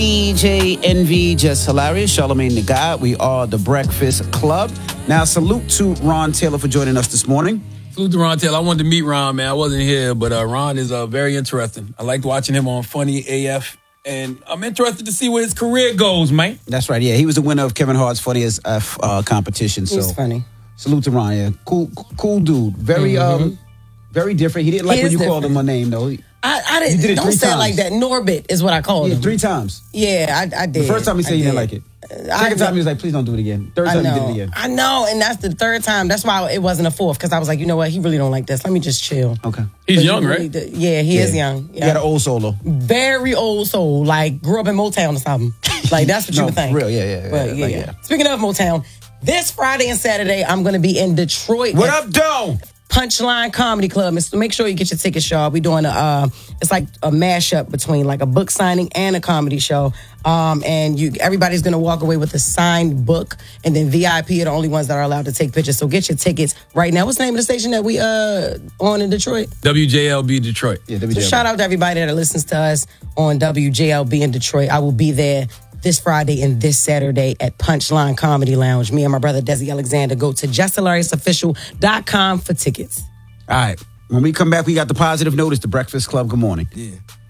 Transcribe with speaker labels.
Speaker 1: DJ Envy, just hilarious. Charlamagne the God. We are the Breakfast Club. Now, salute to Ron Taylor for joining us this morning.
Speaker 2: Salute to Ron Taylor. I wanted to meet Ron, man. I wasn't here, but Ron is very interesting. I liked watching him on Funny AF, and I'm interested to see where his career goes, man.
Speaker 1: That's right. Yeah, he was the winner of Kevin Hart's Funniest competition. So
Speaker 3: He's funny.
Speaker 1: Salute to Ron. Yeah, cool dude. Very very different. He didn't like when you called him a name though.
Speaker 3: I didn't.
Speaker 1: You did it
Speaker 3: don't
Speaker 1: three
Speaker 3: say it
Speaker 1: times.
Speaker 3: like that. Norbit is what I called him.
Speaker 1: 3 times.
Speaker 3: Yeah, I did.
Speaker 1: The first time he said he didn't like it. Second time he was like, please don't do it again. Third time he did it again.
Speaker 3: I know, and that's the third time. That's why it wasn't a fourth, because I was like, you know what? He really don't like this. Let me just chill.
Speaker 1: Okay.
Speaker 2: He's young,
Speaker 3: really
Speaker 2: right?
Speaker 3: Yeah, he is young.
Speaker 1: He got an old solo.
Speaker 3: Very old soul. Like, grew up in Motown or something. Like, that's what you would think.
Speaker 1: For real, yeah.
Speaker 3: But,
Speaker 1: Like,
Speaker 3: yeah. Speaking of Motown, this Friday and Saturday, I'm going to be in Detroit.
Speaker 1: What up, Doe?
Speaker 3: Punchline Comedy Club. So make sure you get your tickets, y'all. We're doing it's like a mashup between like a book signing and a comedy show. And everybody's gonna walk away with a signed book, and then VIP are the only ones that are allowed to take pictures. So get your tickets right now. What's the name of the station that we on in Detroit?
Speaker 2: WJLB Detroit.
Speaker 1: Yeah,
Speaker 3: So
Speaker 1: WJLB.
Speaker 3: shout out to everybody that listens to us on WJLB in Detroit. I will be there this Friday and this Saturday at Punchline Comedy Lounge. Me and my brother Desi Alexander. Go to justhilarious.official.com for tickets.
Speaker 1: All right. When we come back, we got the positive notice, the Breakfast Club. Good morning.
Speaker 2: Yeah.